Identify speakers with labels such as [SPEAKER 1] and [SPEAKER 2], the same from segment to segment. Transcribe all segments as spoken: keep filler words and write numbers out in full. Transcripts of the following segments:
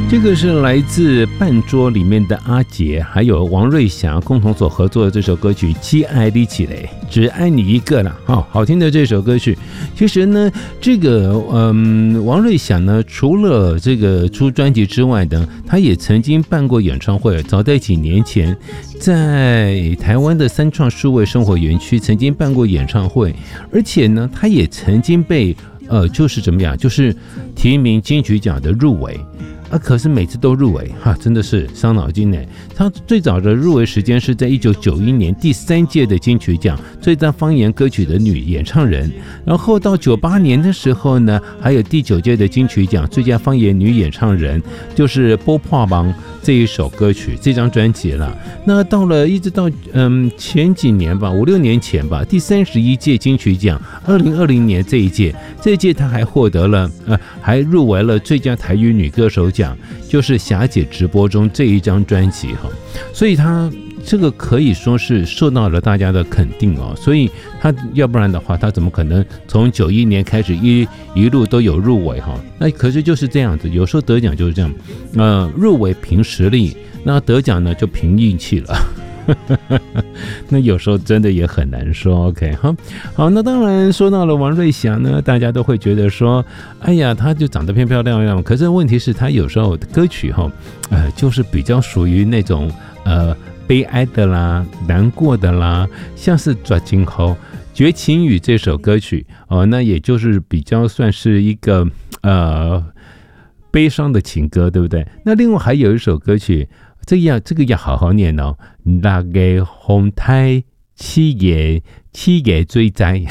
[SPEAKER 1] 这个是来自半桌里面的阿杰还有王瑞霞共同所合作的这首歌曲《只爱你一个》，只爱你一个啦。好，好听的这首歌曲。其实呢，这个嗯，王瑞霞呢，除了这个出专辑之外呢，他也曾经办过演唱会。早在几年前，在台湾的三创数位生活园区曾经办过演唱会，而且呢，他也曾经被呃，就是怎么样，就是提名金曲奖的入围。啊，可是每次都入围哈，真的是伤脑筋呢。他最早的入围时间是在一九九一年第三届的金曲奖最佳方言歌曲的女演唱人，然后到九八年的时候呢，还有第九届的金曲奖最佳方言女演唱人，就是《波破芒》这一首歌曲这张专辑了。那到了一直到嗯前几年吧，五六年前吧，第三十一届金曲奖，二零二零年这一届，这一届他还获得了呃，还入围了最佳台语女歌手奖。就是霞姐直播中这一张专辑哈，所以他这个可以说是受到了大家的肯定哦，所以他要不然的话，他怎么可能从九一年开始一一路都有入围哈？那可是就是这样子，有时候得奖就是这样，呃，入围凭实力，那得奖呢就凭运气了。那有时候真的也很难说 OK 好好，那当然说到了王瑞霞呢，大家都会觉得说哎呀她就长得漂漂亮亮，可是问题是她有时候歌曲哈、呃、就是比较属于那种呃悲哀的啦，难过的啦，像是抓紧后绝情雨这首歌曲哦、呃，那也就是比较算是一个呃悲伤的情歌，对不对？那另外还有一首歌曲，这个要这个要好好念哦。六月风台，七月七月追灾，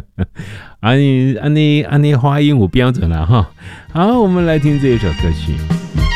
[SPEAKER 1] 安尼安尼安尼发音有标准了哈。好，我们来听这一首歌曲。